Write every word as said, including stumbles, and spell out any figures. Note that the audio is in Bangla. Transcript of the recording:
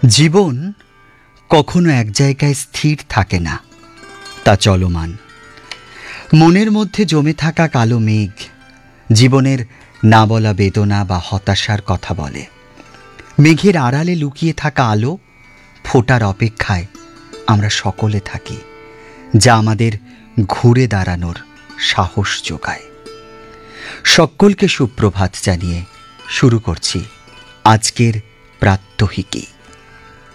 জীবন কখনো এক জায়গায় স্থির থাকে না, তা চলমান। মনের মধ্যে জমে থাকা কালো মেঘ জীবনের না বলা বেদনা বা হতাশার কথা বলে। মেঘের আড়ালে লুকিয়ে থাকা আলো ফোটার অপেক্ষায় আমরা সকলে থাকি, যা আমাদের ঘুরে দাঁড়ানোর সাহস যোগায়। সকলকে সুপ্রভাত জানিয়ে শুরু করছি আজকের প্রাত্যহিকী।